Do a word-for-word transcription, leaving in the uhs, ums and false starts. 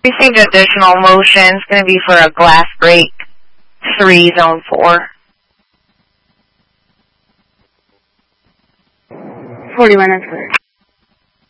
Received additional motion. It's going to be for a glass break, three, zone four. forty minutes clear.